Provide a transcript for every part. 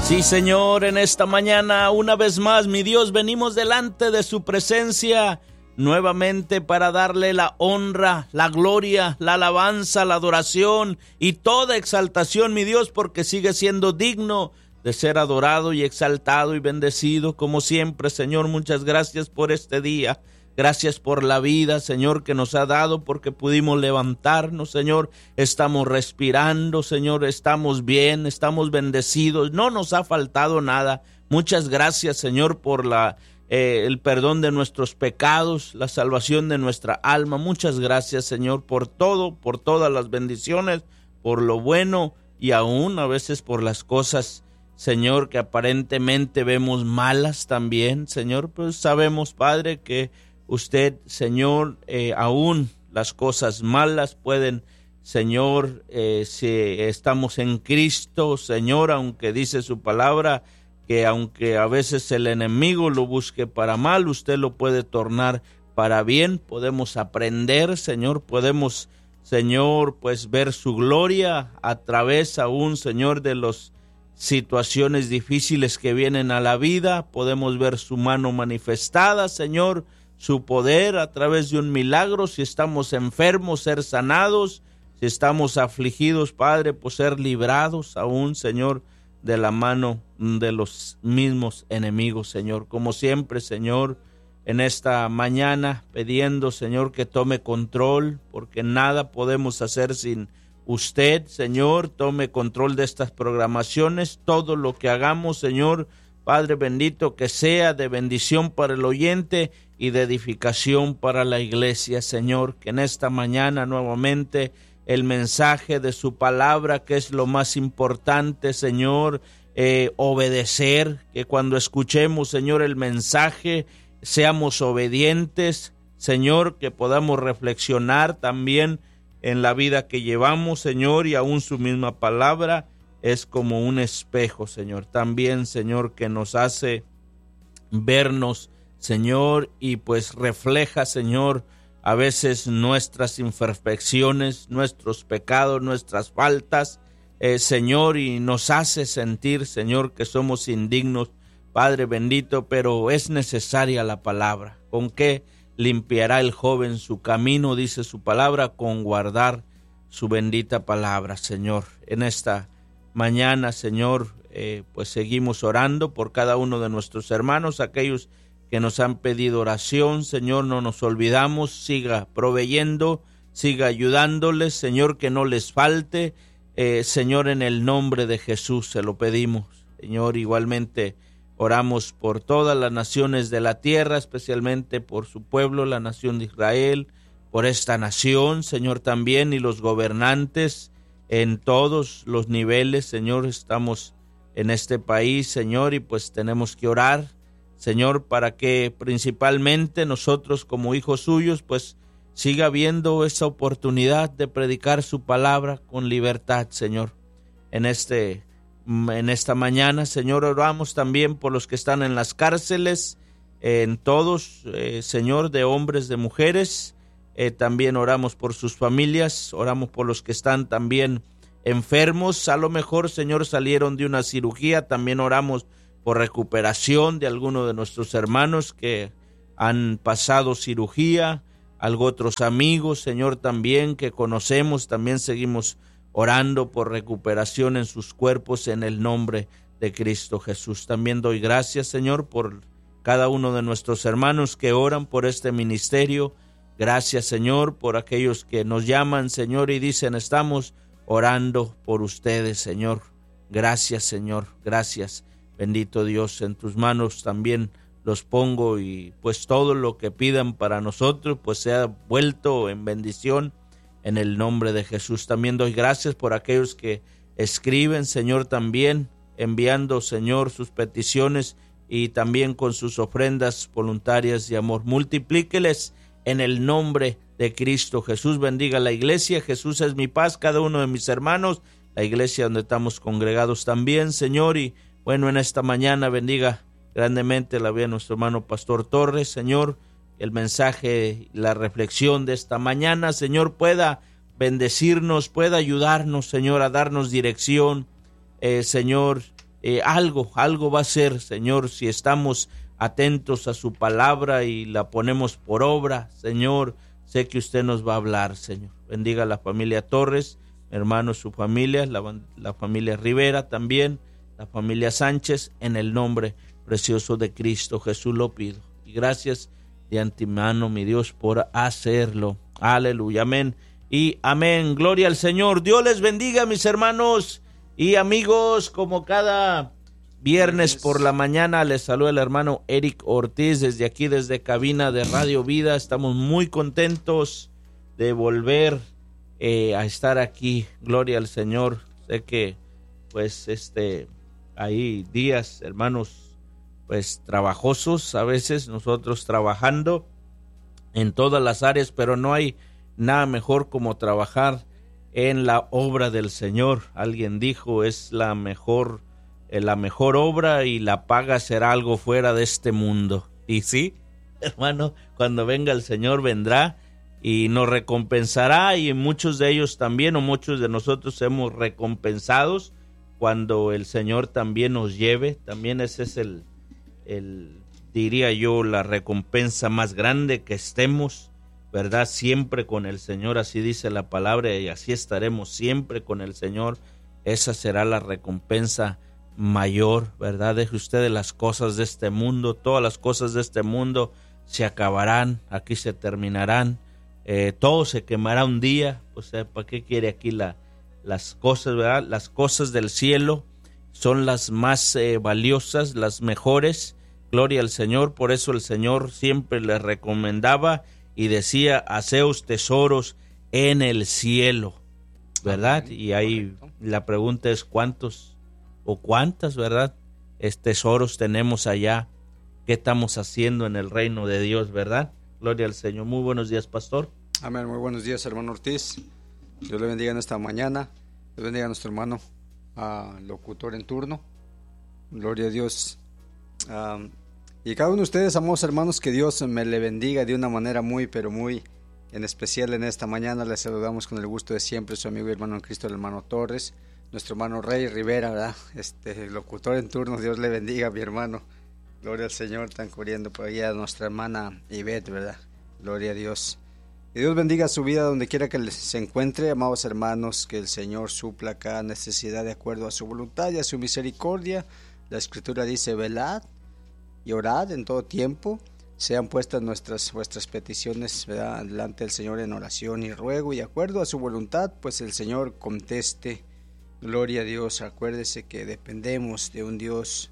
Sí, Señor, en esta mañana, una vez más, mi Dios, venimos delante de su presencia nuevamente para darle la honra, la gloria, la alabanza, la adoración y toda exaltación, mi Dios, porque sigue siendo digno de ser adorado y exaltado y bendecido como siempre. Señor, muchas gracias por este día. Gracias por la vida, Señor, que nos ha dado, porque pudimos levantarnos, Señor. Estamos respirando, Señor, estamos bien, estamos bendecidos. No nos ha faltado nada. Muchas gracias, Señor, por el perdón de nuestros pecados, la salvación de nuestra alma. Muchas gracias, Señor, por todo, por todas las bendiciones, por lo bueno y aún a veces por las cosas, Señor, que aparentemente vemos malas también, Señor. Pues sabemos, Padre, que usted, Señor, aún las cosas malas pueden, Señor, si estamos en Cristo, Señor, aunque dice su palabra que aunque a veces el enemigo lo busque para mal, usted lo puede tornar para bien. Podemos aprender, Señor, podemos, Señor, pues ver su gloria a través aún, Señor, de las situaciones difíciles que vienen a la vida. Podemos ver su mano manifestada, Señor, su poder a través de un milagro. Si estamos enfermos, ser sanados. Si estamos afligidos, Padre, pues ser librados aún, Señor, de la mano de los mismos enemigos, Señor. Como siempre, Señor, en esta mañana pidiendo, Señor, que tome control, porque nada podemos hacer sin usted, Señor. Tome control de estas programaciones. Todo lo que hagamos, Señor, Padre bendito, que sea de bendición para el oyente y de edificación para la iglesia, Señor. Que en esta mañana nuevamente el mensaje de su palabra, que es lo más importante, Señor, obedecer, que cuando escuchemos, Señor, el mensaje, seamos obedientes, Señor, que podamos reflexionar también en la vida que llevamos, Señor, y aún su misma palabra es como un espejo, Señor. También, Señor, que nos hace vernos, Señor, y pues refleja, Señor, a veces nuestras imperfecciones, nuestros pecados, nuestras faltas, Señor, y nos hace sentir, Señor, que somos indignos, Padre bendito, pero es necesaria la palabra. ¿Con qué limpiará el joven su camino? Dice su palabra, con guardar su bendita palabra, Señor. En esta mañana, Señor, pues seguimos orando por cada uno de nuestros hermanos, aquellos que nos han pedido oración, Señor. No nos olvidamos, siga proveyendo, siga ayudándoles, Señor, que no les falte, Señor, en el nombre de Jesús se lo pedimos, Señor. Igualmente oramos por todas las naciones de la tierra, especialmente por su pueblo, la nación de Israel, por esta nación, Señor, también, y los gobernantes en todos los niveles, Señor. Estamos en este país, Señor, y pues tenemos que orar, Señor, para que principalmente nosotros como hijos suyos, pues siga habiendo esa oportunidad de predicar su palabra con libertad, Señor. En esta mañana, Señor, oramos también por los que están en las cárceles, en todos, Señor, de hombres, de mujeres. También oramos por sus familias, oramos por los que están también enfermos. A lo mejor, Señor, salieron de una cirugía. También oramos por recuperación de algunos de nuestros hermanos que han pasado cirugía, otros amigos, Señor, también que conocemos. También seguimos orando por recuperación en sus cuerpos en el nombre de Cristo Jesús. También doy gracias, Señor, por cada uno de nuestros hermanos que oran por este ministerio. Gracias, Señor, por aquellos que nos llaman, Señor, y dicen: estamos orando por ustedes, Señor. Gracias, Señor, gracias. Bendito Dios, en tus manos también los pongo, y pues todo lo que pidan para nosotros pues sea vuelto en bendición en el nombre de Jesús. También doy gracias por aquellos que escriben, Señor, también enviando, Señor, sus peticiones y también con sus ofrendas voluntarias de amor. Multiplíqueles en el nombre de Cristo Jesús. Bendiga la iglesia. Jesús es mi paz, cada uno de mis hermanos, la iglesia donde estamos congregados también, Señor. Y bueno, en esta mañana bendiga grandemente la vida de nuestro hermano Pastor Torres, Señor. El mensaje, la reflexión de esta mañana, Señor, pueda bendecirnos, pueda ayudarnos, Señor, a darnos dirección, Señor, algo va a ser, Señor, si estamos atentos a su palabra y la ponemos por obra, Señor. Sé que usted nos va a hablar, Señor. Bendiga a la familia Torres, hermanos, su familia, la familia Rivera también, la familia Sánchez, en el nombre precioso de Cristo Jesús lo pido. Y gracias de antemano, mi Dios, por hacerlo. Aleluya, amén y amén. Gloria al Señor. Dios les bendiga, mis hermanos y amigos. Como cada viernes por la mañana, les saluda el hermano Eric Ortiz desde aquí, desde cabina de Radio Vida. Estamos muy contentos de volver a estar aquí. Gloria al Señor. Sé que pues hay días, hermanos, pues trabajosos, a veces nosotros trabajando en todas las áreas, pero no hay nada mejor como trabajar en la obra del Señor. Alguien dijo, es la mejor obra y la paga será algo fuera de este mundo. Y sí, hermano, cuando venga el Señor vendrá y nos recompensará, y muchos de ellos también, o muchos de nosotros hemos recompensados cuando el Señor también nos lleve. También ese es diría yo, la recompensa más grande, que estemos, ¿verdad?, siempre con el Señor. Así dice la palabra, y así estaremos siempre con el Señor. Esa será la recompensa mayor, ¿verdad? Deje usted de las cosas de este mundo. Todas las cosas de este mundo se acabarán, aquí se terminarán, todo se quemará un día. Pues, ¿para qué quiere aquí las cosas, verdad? Las cosas del cielo son las más valiosas, las mejores. Gloria al Señor. Por eso el Señor siempre les recomendaba y decía, haceos tesoros en el cielo, ¿verdad? Amén. Y ahí correcto. La pregunta es cuántos o cuántas, ¿verdad?, tesoros tenemos allá. ¿Qué estamos haciendo en el reino de Dios, verdad? Gloria al Señor. Muy buenos días, pastor. Amén. Muy buenos días, hermano Ortiz. Dios le bendiga en esta mañana. Dios bendiga a nuestro hermano locutor en turno. Gloria a Dios. Y cada uno de ustedes, amados hermanos, que Dios me le bendiga de una manera muy, pero muy en especial en esta mañana. Les saludamos con el gusto de siempre, su amigo y hermano en Cristo, el hermano Torres, nuestro hermano Rey Rivera, ¿verdad? Locutor en turno. Dios le bendiga, mi hermano. Gloria al Señor. Están cubriendo por ahí a nuestra hermana Ivette, ¿verdad? Gloria a Dios. Y Dios bendiga su vida donde quiera que se encuentre, amados hermanos, que el Señor supla cada necesidad de acuerdo a su voluntad y a su misericordia. La Escritura dice, velad y orad en todo tiempo, sean puestas vuestras peticiones, ¿verdad?, delante del Señor en oración y ruego, y acuerdo a su voluntad, pues el Señor conteste. Gloria a Dios. Acuérdese que dependemos de un Dios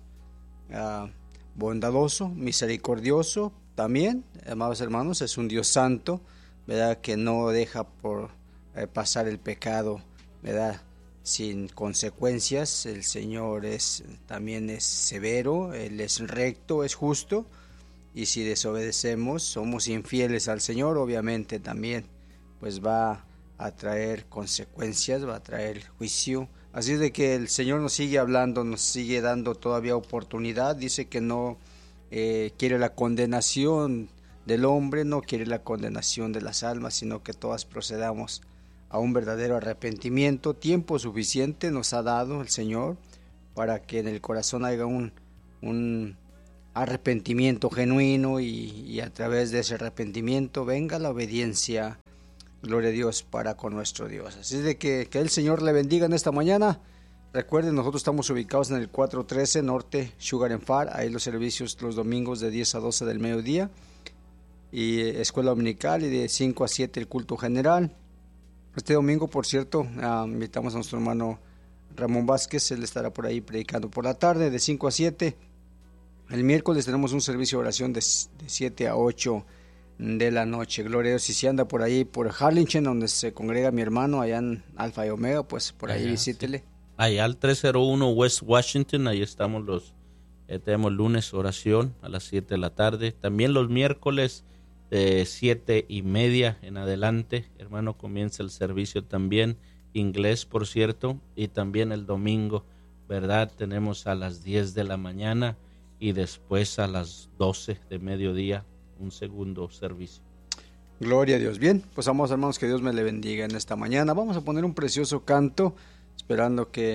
bondadoso, misericordioso también, amados hermanos. Es un Dios santo, ¿verdad?, que no deja por pasar el pecado, ¿verdad?, sin consecuencias. El Señor también es severo, Él es recto, es justo, y si desobedecemos, somos infieles al Señor, obviamente también pues va a traer consecuencias, va a traer juicio. Así es de que el Señor nos sigue hablando, nos sigue dando todavía oportunidad. Dice que no quiere la condenación del hombre, no quiere la condenación de las almas, sino que todas procedamos a un verdadero arrepentimiento. Tiempo suficiente nos ha dado el Señor para que en el corazón haya un arrepentimiento genuino, y a través de ese arrepentimiento venga la obediencia, gloria a Dios, para con nuestro Dios. Así de que el Señor le bendiga en esta mañana. Recuerden, nosotros estamos ubicados en el 413 Norte Sugar and Far. Ahí los servicios los domingos de 10 a 12 del mediodía, y escuela dominical, y de 5 a 7 el culto general. Este domingo, por cierto, invitamos a nuestro hermano Ramón Vázquez. Él estará por ahí predicando por la tarde de 5 a 7. El miércoles tenemos un servicio de oración de 7 a 8 de la noche. Gloria a Dios. Y si anda por ahí, por Harlingen, donde se congrega mi hermano, allá en Alfa y Omega, pues por ahí visítele. Sí. Allá al 301 West Washington, ahí estamos tenemos lunes oración a las 7 de la tarde. También los miércoles de 7:30 en adelante, hermano, comienza el servicio también, inglés, por cierto, y también el domingo, ¿verdad? Tenemos a las 10 de la mañana y después a las 12 de mediodía un segundo servicio. Gloria a Dios. Bien, pues amados hermanos, que Dios me le bendiga en esta mañana. Vamos a poner un precioso canto, esperando que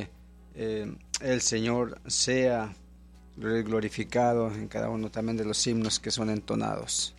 el Señor sea glorificado en cada uno también de los himnos que son entonados.